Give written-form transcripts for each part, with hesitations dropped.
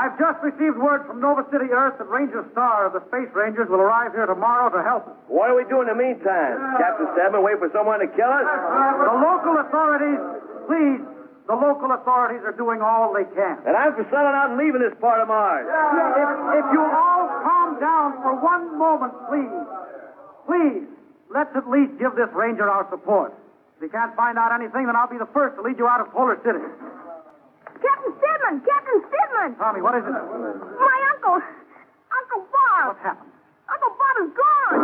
I've just received word from Nova City, Earth, that Ranger Star of the Space Rangers will arrive here tomorrow to help us. What do we do in the meantime? Captain Stedman, wait for someone to kill us? The local authorities, please, the local authorities are doing all they can. And I'm for selling out and leaving this part of Mars. If you all calm down for one moment, please. Please, let's at least give this Ranger our support. If you can't find out anything, then I'll be the first to lead you out of Polar City. Captain Stedman! Captain Stedman! Tommy, what is it? My uncle! Uncle Bob! What happened? Uncle Bob is gone!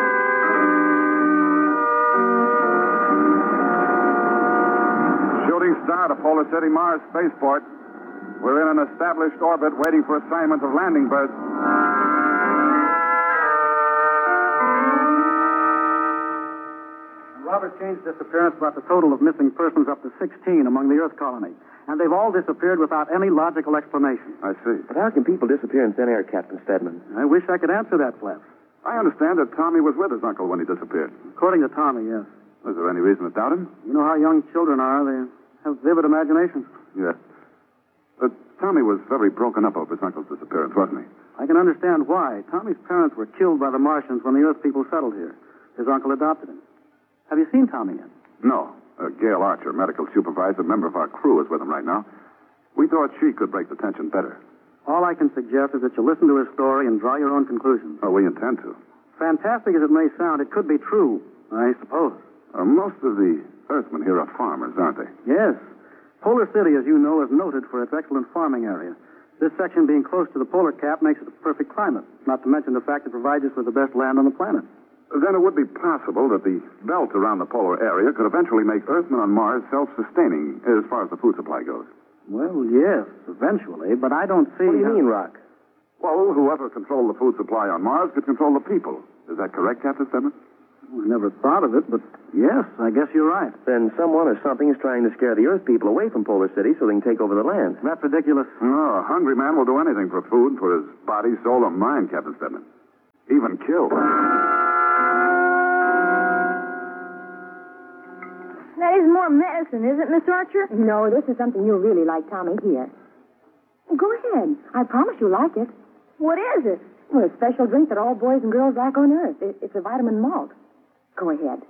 Shooting star to Polar City, Mars spaceport. We're in an established orbit waiting for assignment of landing berths. Robert Kane's disappearance brought the total of missing persons up to 16 among the Earth colony. And they've all disappeared without any logical explanation. I see. But how can people disappear in thin air, Captain Stedman? I wish I could answer that, Flaps. I understand that Tommy was with his uncle when he disappeared. According to Tommy, yes. Is there any reason to doubt him? You know how young children are. They have vivid imaginations. Yes. Tommy was very broken up over his uncle's disappearance, wasn't he? I can understand why. Tommy's parents were killed by the Martians when the Earth people settled here. His uncle adopted him. Have you seen Tommy yet? No. Gail Archer, medical supervisor, member of our crew, is with him right now. We thought she could break the tension better. All I can suggest is that you listen to his story and draw your own conclusions. Oh, we intend to. Fantastic as it may sound, it could be true, I suppose. Most of the Earthmen here are farmers, aren't they? Yes. Polar City, as you know, is noted for its excellent farming area. This section being close to the polar cap makes it a perfect climate, not to mention the fact it provides us with the best land on the planet. Then it would be possible that the belt around the polar area could eventually make Earthmen on Mars self-sustaining as far as the food supply goes. Well, yes, eventually, but I don't see... What do you mean, Rock? Well, whoever controlled the food supply on Mars could control the people. Is that correct, Captain Stedman? I never thought of it, but yes, I guess you're right. Then someone or something is trying to scare the Earth people away from Polar City so they can take over the land. That's ridiculous. Oh, a hungry man will do anything for food, for his body, soul, or mind, Captain Stedman. Even kill. That is more medicine, is it, Miss Archer? No, this is something you'll really like, Tommy. Here. Go ahead. I promise you'll like it. What is it? Well, a special drink that all boys and girls like on Earth. It's a vitamin malt. Go ahead.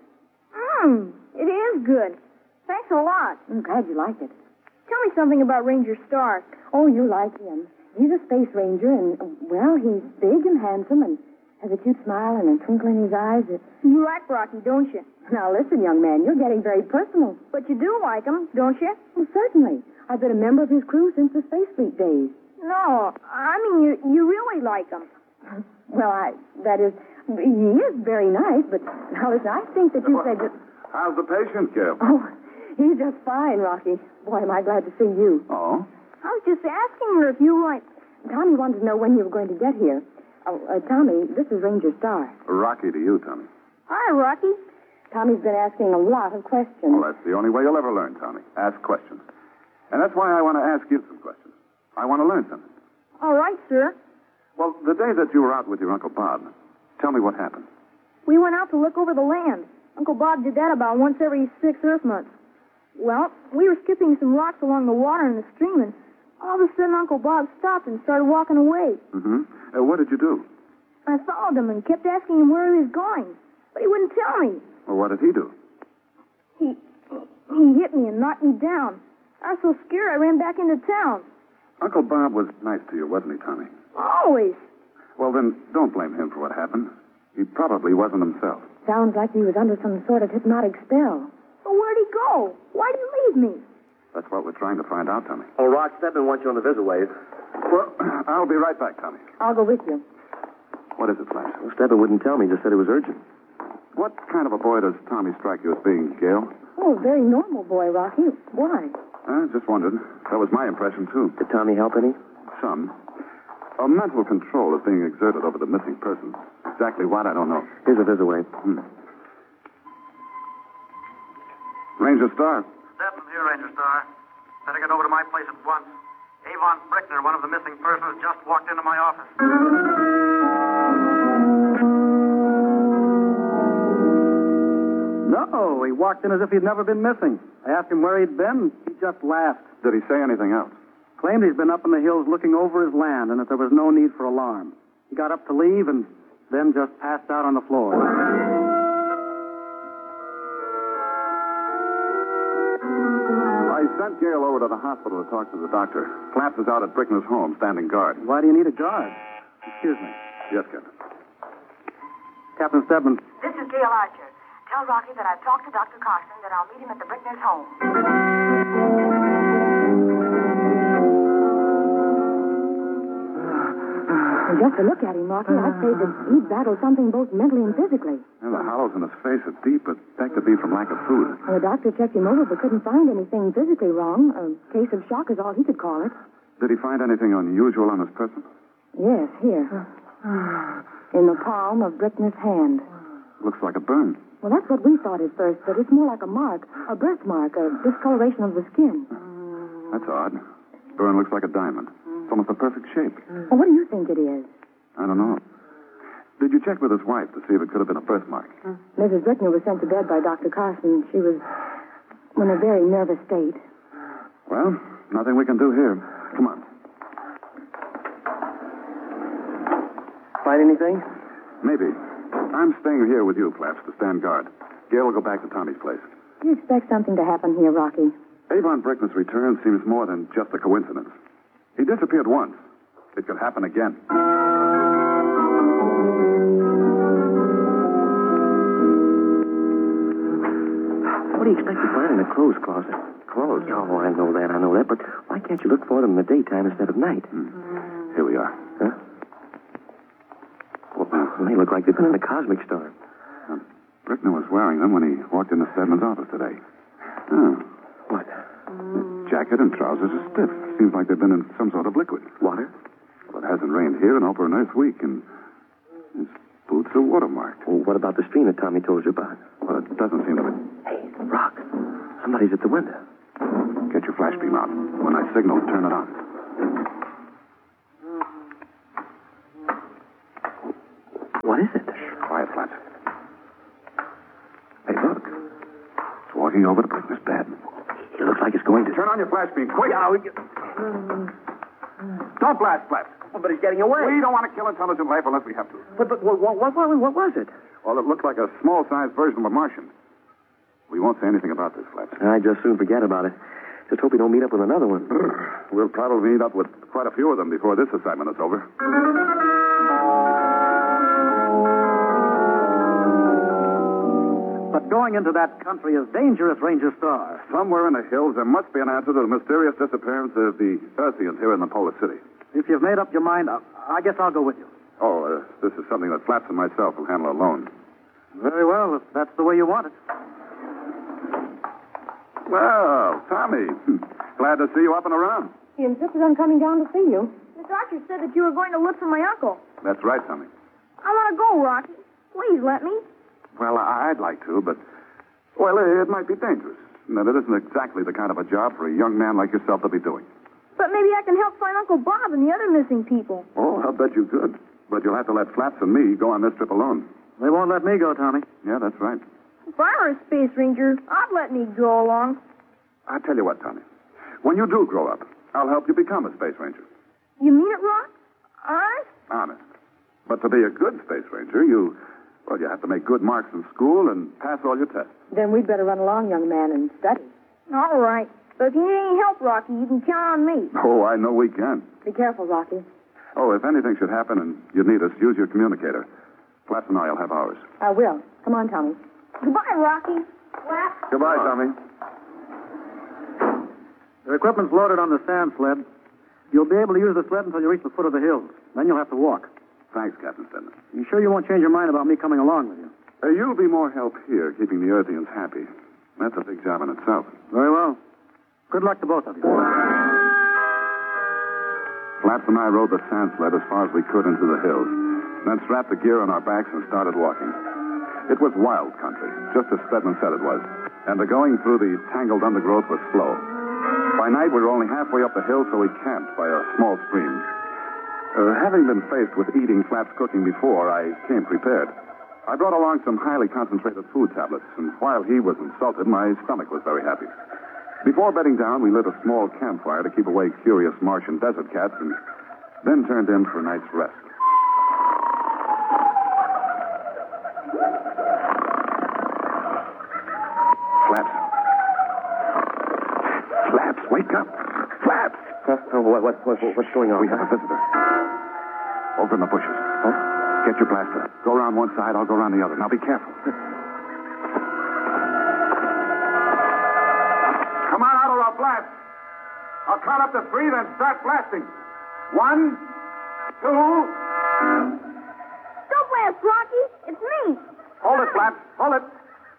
It is good. Thanks a lot. I'm glad you like it. Tell me something about Ranger Star. Oh, you like him. He's a space ranger, and, well, he's big and handsome and has a cute smile and a twinkle in his eyes. You like Rocky, don't you? Now, listen, young man, you're getting very personal. But you do like him, don't you? Well, certainly. I've been a member of his crew since the Space Fleet days. No, I mean, you really like him. Well, he is very nice, but now listen, I think that you said that... How's the patient, Gail? Oh, he's just fine, Rocky. Boy, am I glad to see you. Oh? I was just asking her if you like... Tommy wanted to know when you were going to get here. Tommy, this is Ranger Star. Rocky to you, Tommy. Hi, Rocky. Tommy's been asking a lot of questions. Well, that's the only way you'll ever learn, Tommy. Ask questions. And that's why I want to ask you some questions. I want to learn something. All right, sir. Well, the day that you were out with your Uncle Bob, tell me what happened. We went out to look over the land. Uncle Bob did that about once every 6 Earth months. Well, we were skipping some rocks along the water in the stream, and all of a sudden Uncle Bob stopped and started walking away. Mm-hmm. What did you do? I followed him and kept asking him where he was going, but he wouldn't tell me. Well, what did he do? He hit me and knocked me down. I was so scared I ran back into town. Uncle Bob was nice to you, wasn't he, Tommy? Always. Well, then, don't blame him for what happened. He probably wasn't himself. Sounds like he was under some sort of hypnotic spell. But where'd he go? Why'd he leave me? That's what we're trying to find out, Tommy. Oh, Rock, Stedman wants you on the Visiwave. Well, I'll be right back, Tommy. I'll go with you. What is it, Flash? Well, Stedman wouldn't tell me. Just said it was urgent. What kind of a boy does Tommy strike you as being, Gail? Oh, very normal boy, Rocky. Why? Just wondered. That was my impression, too. Did Tommy help any? Some. A mental control is being exerted over the missing persons. Exactly what, I don't know. Here's a Visiwave. Ranger Star. Stedman here, Ranger Star. Better get over to my place at once. Avon Brickner, one of the missing persons, just walked into my office. No, he walked in as if he'd never been missing. I asked him where he'd been, and he just laughed. Did he say anything else? Claimed he's been up in the hills looking over his land and that there was no need for alarm. He got up to leave and then just passed out on the floor. I sent Gail over to the hospital to talk to the doctor. Flaps is out at Brickner's home, standing guard. Why do you need a guard? Excuse me. Yes, Captain. Captain Stedman. This is Gail Archer. Tell Rocky that I've talked to Dr. Carson, that I'll meet him at the Brickner's home. And just to look at him, Rocky, I'd say that he's battled something both mentally and physically. And the hollows in his face are deep, but that could be from lack of food. Well, the doctor checked him over but couldn't find anything physically wrong. A case of shock is all he could call it. Did he find anything unusual on his person? Yes, here. In the palm of Brickner's hand. Looks like a burn. Well, that's what we thought at first, but it's more like a mark, a birthmark, a discoloration of the skin. That's odd. Burn looks like a diamond. It's almost a perfect shape. Well, what do you think it is? I don't know. Did you check with his wife to see if it could have been a birthmark? Mrs. Brickner was sent to bed by Dr. Carson. She was in a very nervous state. Well, nothing we can do here. Come on. Find anything? Maybe. I'm staying here with you, Flaps, to stand guard. Gail will go back to Tommy's place. Do you expect something to happen here, Rocky? Avon Brickner's return seems more than just a coincidence. He disappeared once. It could happen again. What do you expect to find in a clothes closet? Clothes? Oh, I know that. But why can't you look for them in the daytime instead of night? Here we are. Huh? Well, they look like they've been in a cosmic storm. Brickner was wearing them when he walked into Stedman's office today. Oh. What? The jacket and trousers are stiff. Seems like they've been in some sort of liquid. Water? Well, it hasn't rained here in over an Earth week, and his boots are watermarked. Well, what about the stream that Tommy told you about? Well, it doesn't seem to be. Hey, Rock. Somebody's at the window. Get your flash beam out. When I signal, turn it on. What is it? Quiet, Flash. Hey, look. It's walking over to Brickner's bed. It looks like it's going to... Turn on your flash beam, quick! Don't blast, Flash. Oh, but he's getting away. We don't want to kill intelligent life unless we have to. But what was it? Well, it looked like a small-sized version of a Martian. We won't say anything about this, Flash. I'd just soon forget about it. Just hope we don't meet up with another one. We'll probably meet up with quite a few of them before this assignment is over. But going into that country is dangerous, Ranger Star. Somewhere in the hills, there must be an answer to the mysterious disappearance of the Earthians here in the Polar City. If you've made up your mind, I guess I'll go with you. Oh, this is something that Flaps and myself will handle alone. Very well, if that's the way you want it. Well, Tommy, glad to see you up and around. He insisted on coming down to see you. The doctor said that you were going to look for my uncle. That's right, Tommy. I want to go, Rocky. Please let me. Well, I'd like to, but, well, it might be dangerous. That it isn't exactly the kind of a job for a young man like yourself to be doing. But maybe I can help find Uncle Bob and the other missing people. Oh, I'll bet you could. But you'll have to let Flaps and me go on this trip alone. They won't let me go, Tommy. Yeah, that's right. If I were a space ranger, I'd let me go along. I'll tell you what, Tommy. When you do grow up, I'll help you become a space ranger. You mean it, Rock? Honest? Honest. But to be a good space ranger, you have to make good marks in school and pass all your tests. Then we'd better run along, young man, and study. All right. But if you need any help, Rocky, you can count on me. Oh, I know we can. Be careful, Rocky. Oh, if anything should happen and you need us, use your communicator. Flaps and I'll have ours. I will. Come on, Tommy. Goodbye, Rocky. Flap. Goodbye, Tommy. Your equipment's loaded on the sand sled. You'll be able to use the sled until you reach the foot of the hills. Then you'll have to walk. Thanks, Captain Stedman. You sure you won't change your mind about me coming along with you? You'll be more help here, keeping the Earthians happy. That's a big job in itself. Very well. Good luck to both of you. Flaps and I rode the sand sled as far as we could into the hills, then strapped the gear on our backs and started walking. It was wild country, just as Stedman said it was, and the going through the tangled undergrowth was slow. By night, we were only halfway up the hill, so we camped by a small stream. Having been faced with eating Flaps' cooking before, I came prepared. I brought along some highly concentrated food tablets, and while he was insulted, my stomach was very happy. Before Before bedding down, we lit a small campfire to keep away curious Martian desert cats and then turned in for a night's rest. Flaps. Flaps, wake up. Flaps! What's going on? We have a visitor. Over in the bushes. Huh? Get your blaster. Go around one side, I'll go around the other. Now be careful. Come on out of our blast. I'll count up to 3, then start blasting. 1, 2. Don't blast, Rocky. It's me. Hold it, Flaps. Hold it.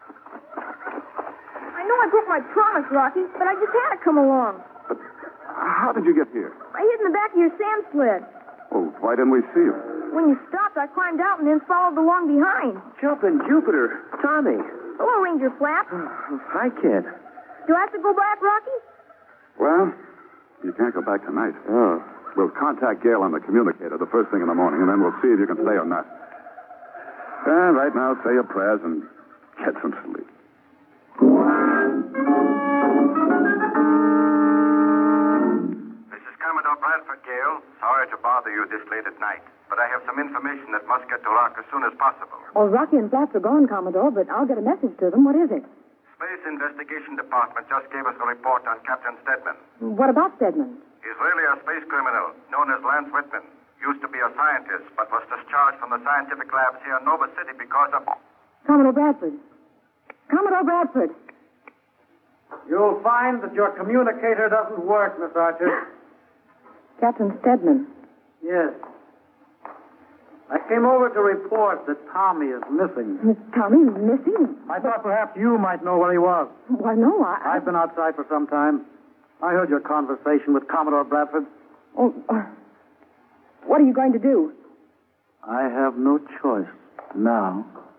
I know I broke my promise, Rocky, but I just had to come along. But how did you get here? I hid in the back of your sand sled. Oh, why didn't we see you? When you stopped, I climbed out and then followed along behind. Jumping Jupiter. Tommy. Hello, Ranger Flap. Hi, kid. Do I have to go back, Rocky? Well, you can't go back tonight. Oh. We'll contact Gail on the communicator the first thing in the morning, and then we'll see if you can stay or not. Right now, say your prayers and get some sleep. This is Commodore Bradford, Gail. Sorry to bother you this late at night, but I have some information that must get to Rock as soon as possible. Oh, Rocky and Flaps are gone, Commodore, but I'll get a message to them. What is it? Space Investigation Department just gave us a report on Captain Stedman. What about Stedman? He's really a space criminal known as Lance Whitman. Used to be a scientist, but was discharged from the scientific labs here in Nova City because of... Commodore Bradford. Commodore Bradford. You'll find that your communicator doesn't work, Miss Archer. Captain Stedman. Yes. I came over to report that Tommy is missing. Tommy missing? I thought perhaps you might know where he was. Why, no, I've been outside for some time. I heard your conversation with Commodore Bradford. Oh, what are you going to do? I have no choice now.